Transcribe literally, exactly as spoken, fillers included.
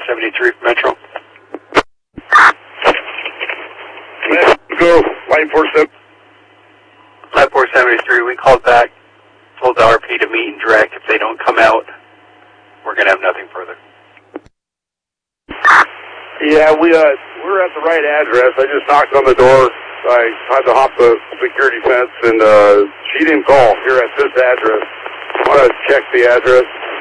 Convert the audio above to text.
seventy-three Metro. Go, line four seven. Line four seventy-three, we called back, told the R P to meet and direct. If they don't come out, we're going to have nothing further. Yeah, we, uh, we're at the right address. I just knocked on the door. I had to hop the security fence, and uh, she didn't call here at this address. I want to check the address.